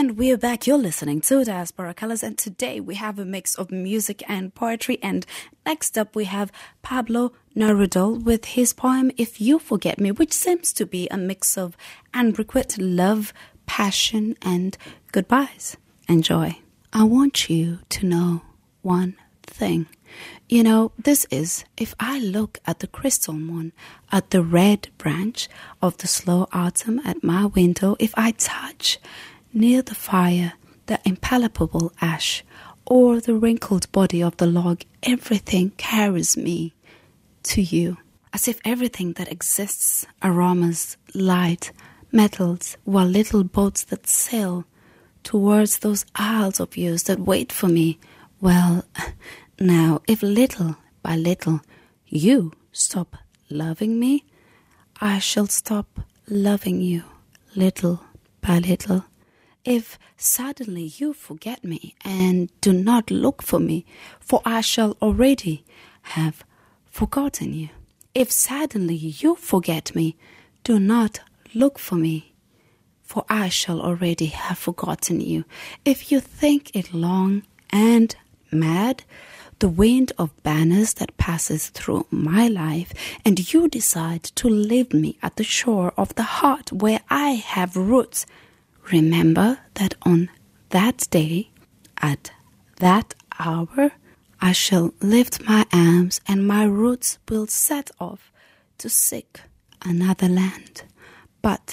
And we're back. You're listening to Diaspora Colors, and today we have a mix of music and poetry. And next up, we have Pablo Neruda with his poem "If You Forget Me," which seems to be a mix of unrequited love, passion, and goodbyes. Enjoy. I want you to know one thing. You know, this is, if I look at the crystal moon, at the red branch of the slow autumn at my window, if I touch near the fire the impalpable ash or the wrinkled body of the log, everything carries me to you. As if everything that exists, aromas, light, metals, were little boats that sail towards those isles of yours that wait for me. Well, now, if little by little you stop loving me, I shall stop loving you little by little. If suddenly you forget me and do not look for me, for I shall already have forgotten you. If suddenly you forget me, do not look for me, for I shall already have forgotten you. If you think it long and mad, the wind of banners that passes through my life, and you decide to leave me at the shore of the heart where I have roots, remember that on that day, at that hour, I shall lift my arms and my roots will set off to seek another land. But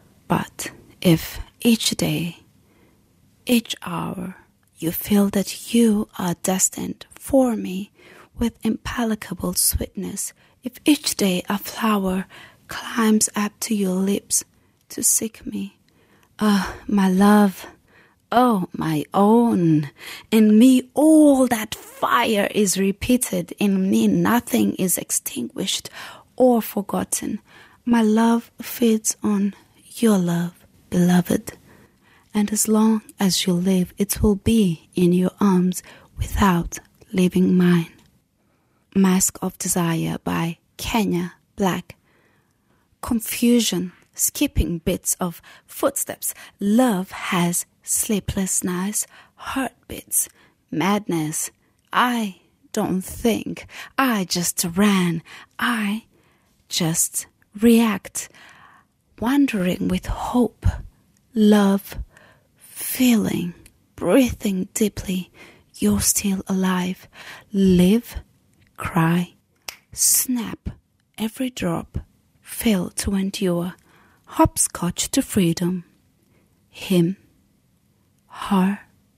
if each day, each hour, you feel that you are destined for me with impalpable sweetness, if each day a flower climbs up to your lips to seek me, my love, oh, my own, in me all that fire is repeated, in me nothing is extinguished or forgotten. My love feeds on your love, beloved, and as long as you live, it will be in your arms without leaving mine. Mask of Desire by Kenya Black. Confusion, skipping bits of footsteps. Love has sleepless nights, heartbeats, madness. I don't think. I just ran. I just react. Wandering with hope, love, feeling, breathing deeply, you're still alive. Live, cry, snap, every drop, fail to endure. Hopscotch to freedom. Him, her,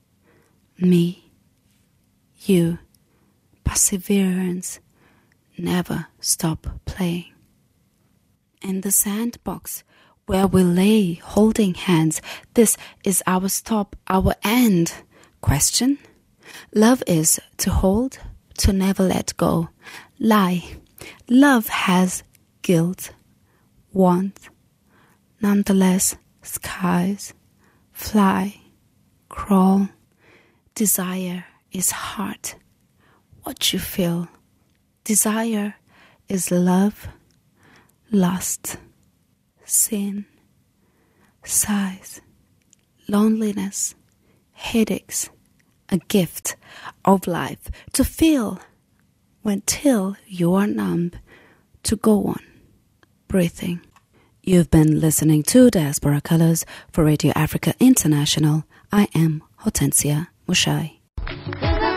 me, you. Perseverance, never stop playing. In the sandbox, where we lay holding hands, this is our stop, our end. Question? Love is to hold, to never let go. Lie. Love has guilt, want. Nonetheless, skies, fly, crawl. Desire is heart, what you feel. Desire is love, lust, sin, sighs, loneliness, headaches, a gift of life to feel when till you are numb, to go on breathing. You've been listening to Diaspora Colors for Radio Africa International. I am Hortensia Mushai.